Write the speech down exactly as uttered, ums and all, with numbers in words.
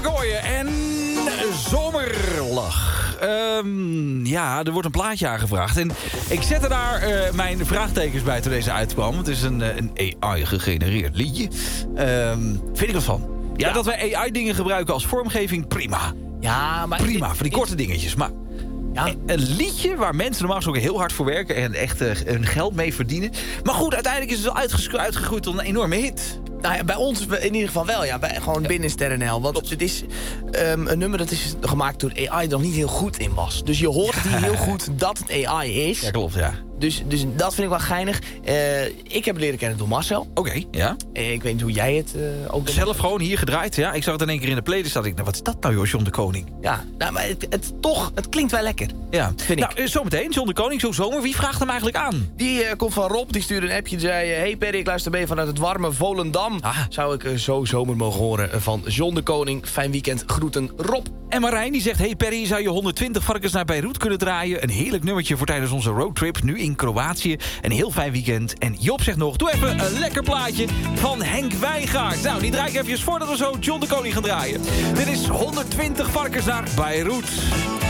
Verkooyen en Zomerlach. Um, ja, er wordt een plaatje aangevraagd. En ik zette daar uh, mijn vraagtekens bij toen deze uitkwam. Het is een, een A I-gegenereerd liedje. Um, vind ik wat van. Ja, ja, dat wij A I-dingen gebruiken als vormgeving, prima. Ja, maar... Prima, dit, voor die korte dit, dingetjes. Maar ja. een liedje waar mensen normaal gesproken heel hard voor werken... en echt uh, hun geld mee verdienen. Maar goed, uiteindelijk is het wel uitgegroeid tot een enorme hit. Nou ja, bij ons in ieder geval wel, ja. Bij, gewoon ja. binnen Sterrenhel. Want het is um, een nummer dat is gemaakt door A I er nog niet heel goed in was. Dus je hoort hier heel goed dat het A I is. Ja, klopt, ja. Dus, dus dat vind ik wel geinig. Uh, ik heb leren kennen door Marcel. Oké, okay, ja. Uh, ik weet niet hoe jij het uh, ook... Zelf gewoon hier gedraaid, ja. Ik zag het in één keer in de playlist. Dat ik, nou, wat is dat nou, joh, John de Koning? Ja, nou, maar het, het, toch, het klinkt wel lekker. Ja, vind nou, ik. Zometeen, John de Koning, zo zomer. Wie vraagt hem eigenlijk aan? Die uh, komt van Rob, die stuurde een appje. Die zei, hey Perry, ik luister mee vanuit het warme Volendam. Ah. Zou ik uh, zo zomer mogen horen van John de Koning. Fijn weekend, groeten Rob. En Marijn, die zegt, hey Perry, zou je honderdtwintig varkens naar Beirut kunnen draaien? Een heerlijk nummertje voor tijdens onze roadtrip, nu in Kroatië. Een heel fijn weekend. En Job zegt nog, doe even een lekker plaatje van Henk Wijngaard. Nou, die draai ik even voordat we zo John de Koning gaan draaien. Dit is honderdtwintig varkens naar Beirut.